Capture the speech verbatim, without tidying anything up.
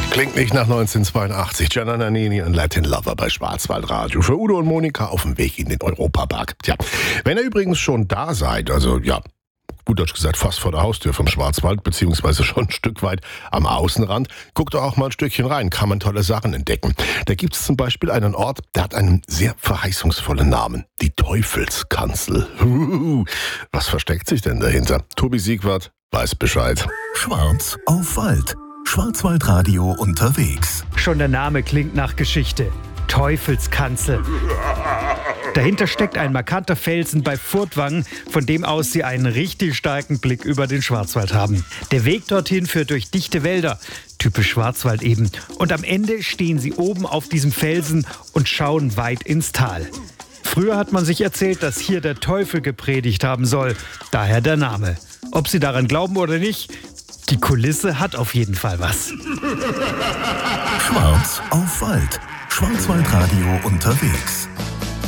Klingt nicht nach neunzehnhundertzweiundachtzig. Gianna Nannini und Latin Lover bei Schwarzwaldradio. Für Udo und Monika auf dem Weg in den Europapark. Tja, wenn ihr übrigens schon da seid, also ja, gut Deutsch gesagt, fast vor der Haustür vom Schwarzwald, beziehungsweise schon ein Stück weit am Außenrand, guckt doch auch mal ein Stückchen rein, kann man tolle Sachen entdecken. Da gibt es zum Beispiel einen Ort, der hat einen sehr verheißungsvollen Namen. Die Teufelskanzel. Uhuhu. Was versteckt sich denn dahinter? Tobi Siegwart weiß Bescheid. Schwarz auf Wald. Schwarzwaldradio unterwegs. Schon der Name klingt nach Geschichte. Teufelskanzel. Dahinter steckt ein markanter Felsen bei Furtwangen, von dem aus Sie einen richtig starken Blick über den Schwarzwald haben. Der Weg dorthin führt durch dichte Wälder, typisch Schwarzwald eben. Und am Ende stehen Sie oben auf diesem Felsen und schauen weit ins Tal. Früher hat man sich erzählt, dass hier der Teufel gepredigt haben soll. Daher der Name. Ob Sie daran glauben oder nicht, die Kulisse hat auf jeden Fall was. Schwarz auf Wald. Schwarzwaldradio unterwegs.